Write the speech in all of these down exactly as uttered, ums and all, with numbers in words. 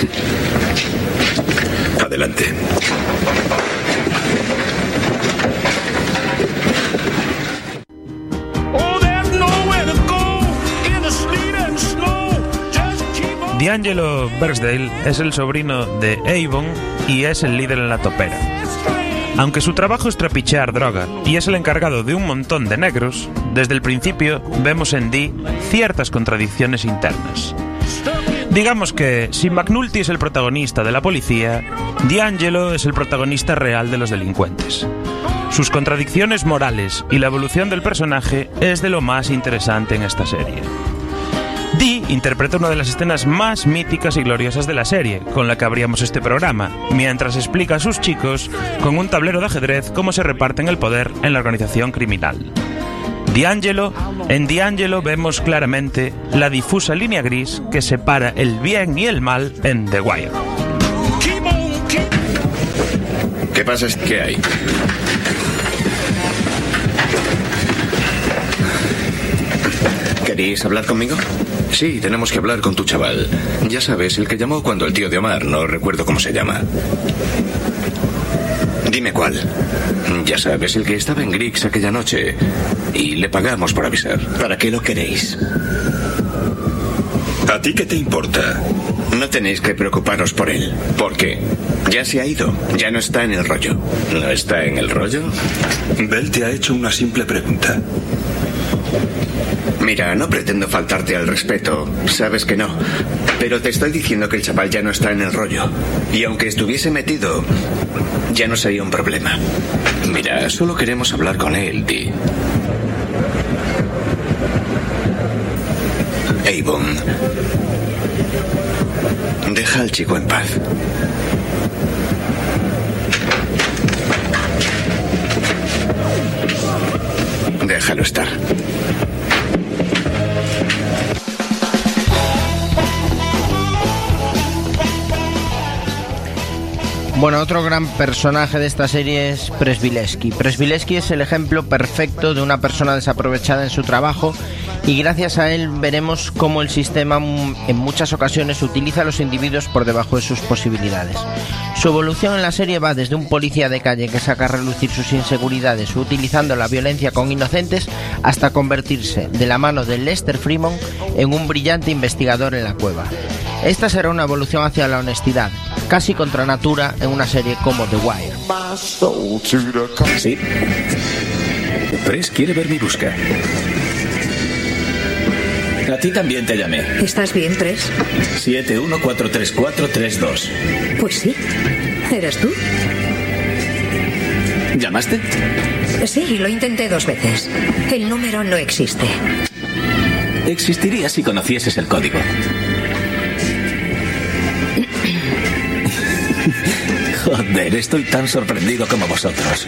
Adelante. D'Angelo Barksdale es el sobrino de Avon y es el líder en la topera. Aunque su trabajo es trapichear droga y es el encargado de un montón de negros, desde el principio vemos en Dee ciertas contradicciones internas. Digamos que si McNulty es el protagonista de la policía, D'Angelo es el protagonista real de los delincuentes. Sus contradicciones morales y la evolución del personaje es de lo más interesante en esta serie. Dee interpreta una de las escenas más míticas y gloriosas de la serie, con la que abríamos este programa, mientras explica a sus chicos, con un tablero de ajedrez, cómo se reparten el poder en la organización criminal. D'Angelo, en D'Angelo vemos claramente la difusa línea gris que separa el bien y el mal en The Wire. ¿Qué pasa? ¿Qué hay? ¿Queréis hablar conmigo? Sí, tenemos que hablar con tu chaval. Ya sabes, el que llamó cuando el tío de Omar, no recuerdo cómo se llama. Dime cuál. Ya sabes, el que estaba en Griggs aquella noche. Y le pagamos por avisar. ¿Para qué lo queréis? ¿A ti qué te importa? No tenéis que preocuparos por él. ¿Por qué? Ya se ha ido. Ya no está en el rollo. ¿No está en el rollo? Bell te ha hecho una simple pregunta. Mira, no pretendo faltarte al respeto, sabes que no, pero te estoy diciendo que el chaval ya no está en el rollo. Y aunque estuviese metido, ya no sería un problema. Mira, solo queremos hablar con él, Dee. Avon, deja al chico en paz. Déjalo estar. Bueno, otro gran personaje de esta serie es Przybylewski. Przybylewski es el ejemplo perfecto de una persona desaprovechada en su trabajo y gracias a él veremos cómo el sistema en muchas ocasiones utiliza a los individuos por debajo de sus posibilidades. Su evolución en la serie va desde un policía de calle que saca a relucir sus inseguridades utilizando la violencia con inocentes hasta convertirse, de la mano de Lester Freeman, en un brillante investigador en la cueva. Esta será una evolución hacia la honestidad, casi contra natura en una serie como The Wire. Sí. Press quiere ver mi busca. A ti también te llamé. ¿Estás bien, Press? siete uno cuatro tres cuatro tres dos. Pues sí. ¿Eras tú? ¿Llamaste? Sí, lo intenté dos veces. El número no existe. Existiría si conocieses el código. Joder, estoy tan sorprendido como vosotros.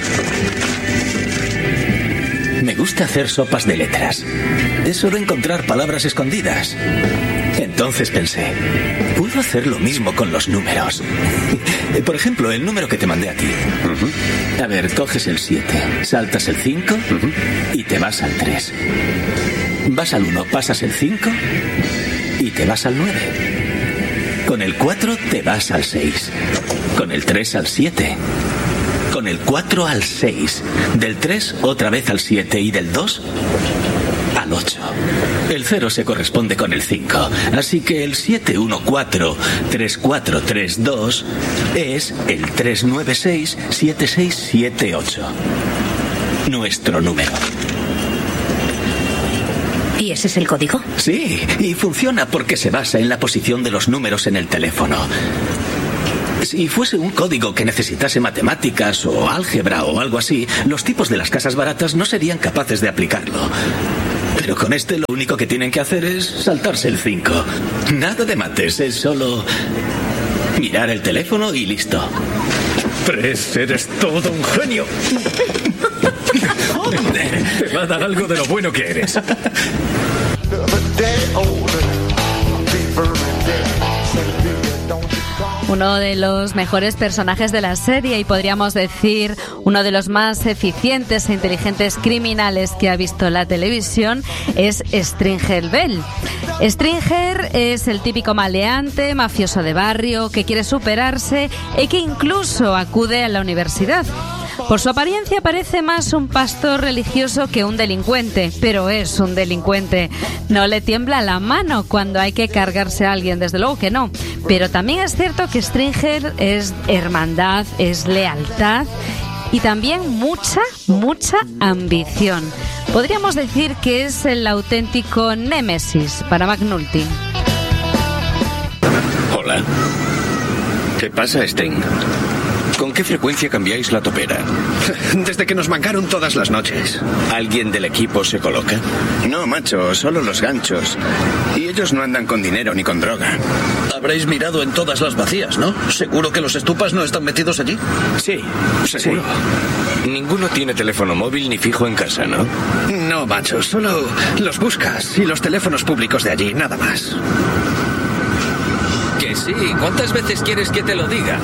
Me gusta hacer sopas de letras. Eso de encontrar palabras escondidas. Entonces pensé, puedo hacer lo mismo con los números. Por ejemplo, el número que te mandé a ti. Uh-huh. A ver, coges el siete, saltas el cinco uh-huh. y te vas al tres. Vas al uno, pasas el cinco y te vas al nueve. Con el cuatro te vas al seis. Con el tres al siete. Con el cuatro al seis. Del tres otra vez al siete y del dos al ocho. El cero se corresponde con el cinco. Así que el siete uno cuatro tres cuatro tres dos es el tres nueve seis siete seis siete ocho. Nuestro número. ¿Y ese es el código? Sí, y funciona porque se basa en la posición de los números en el teléfono. Si fuese un código que necesitase matemáticas o álgebra o algo así, los tipos de las casas baratas no serían capaces de aplicarlo. Pero con este lo único que tienen que hacer es saltarse el cinco. Nada de mates, es solo mirar el teléfono y listo. Press, eres todo un genio. Te va a dar algo de lo bueno que eres. Uno de los mejores personajes de la serie y podríamos decir uno de los más eficientes e inteligentes criminales que ha visto la televisión es Stringer Bell. Stringer es el típico maleante, mafioso de barrio, que quiere superarse y que incluso acude a la universidad. Por su apariencia parece más un pastor religioso que un delincuente, pero es un delincuente. No le tiembla la mano cuando hay que cargarse a alguien, desde luego que no. Pero también es cierto que Stringer es hermandad, es lealtad y también mucha, mucha ambición. Podríamos decir que es el auténtico némesis para McNulty. Hola. ¿Qué pasa, Sting? ¿Con qué frecuencia cambiáis la topera? Desde que nos mangaron todas las noches. ¿Alguien del equipo se coloca? No, macho, solo los ganchos. Y ellos no andan con dinero ni con droga. Habréis mirado en todas las vacías, ¿no? ¿Seguro que los estupas no están metidos allí? Sí, seguro. Sí. Ninguno tiene teléfono móvil ni fijo en casa, ¿no? No, macho, solo los buscas y los teléfonos públicos de allí, nada más. Que sí, ¿cuántas veces quieres que te lo diga?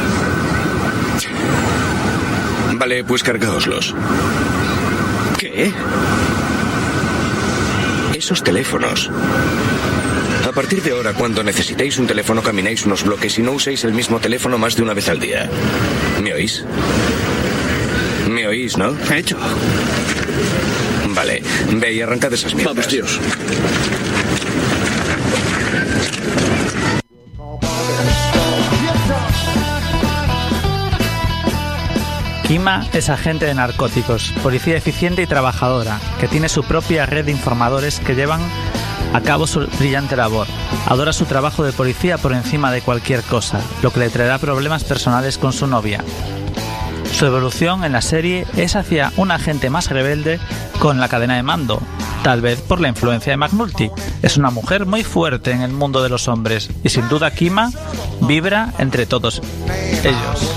Vale, pues cargaoslos. ¿Qué? Esos teléfonos. A partir de ahora, cuando necesitéis un teléfono, camináis unos bloques y no uséis el mismo teléfono más de una vez al día. ¿Me oís? ¿Me oís, no? Hecho. Vale, ve y arrancad esas mierdas. Vamos, tíos. Kima es agente de narcóticos, policía eficiente y trabajadora, que tiene su propia red de informadores que llevan a cabo su brillante labor. Adora su trabajo de policía por encima de cualquier cosa, lo que le traerá problemas personales con su novia. Su evolución en la serie es hacia un agente más rebelde con la cadena de mando, tal vez por la influencia de McNulty. Es una mujer muy fuerte en el mundo de los hombres y sin duda Kima vibra entre todos ellos.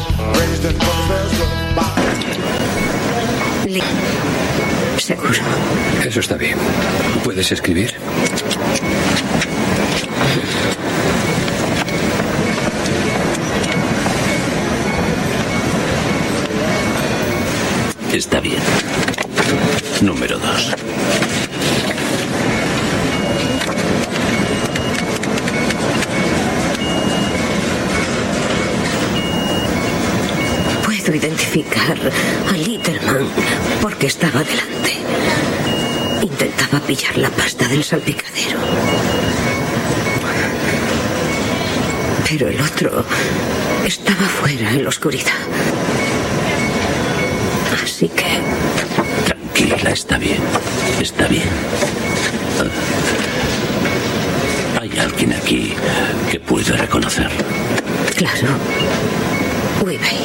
Seguro. Eso está bien. ¿Puedes escribir? Está bien. Número dos. Puedo identificar a Litterman porque estaba delante. Intentaba pillar la pasta del salpicadero. Pero el otro estaba fuera en la oscuridad. Así que... Tranquila, está bien. Está bien. Hay alguien aquí que puedo reconocer. Claro. Weavey.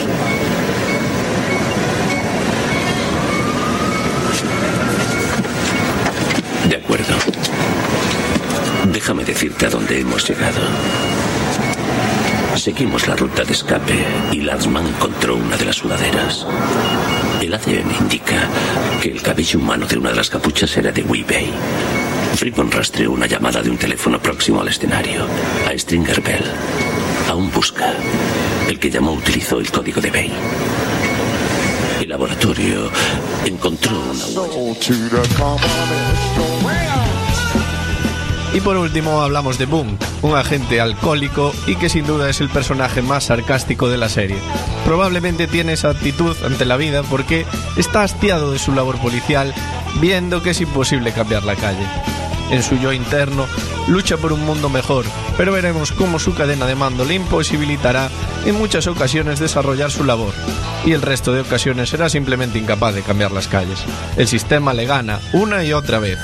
De acuerdo. Déjame decirte a dónde hemos llegado. Seguimos la ruta de escape y Landsman encontró una de las sudaderas. El A D N indica que el cabello humano de una de las capuchas era de Weavey. Freeman rastreó una llamada de un teléfono próximo al escenario, a Stringer Bell. Aún busca. El que llamó utilizó el código de Bay. El laboratorio encontró una huella. Y por último hablamos de Bunk, un agente alcohólico y que sin duda es el personaje más sarcástico de la serie. Probablemente tiene esa actitud ante la vida porque está hastiado de su labor policial, viendo que es imposible cambiar la calle. En su yo interno lucha por un mundo mejor, pero veremos cómo su cadena de mando le imposibilitará en muchas ocasiones desarrollar su labor, y el resto de ocasiones será simplemente incapaz de cambiar las calles. El sistema le gana una y otra vez.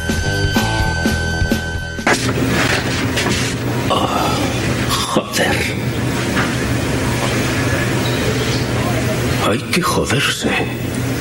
Oh, joder. Hay que joderse.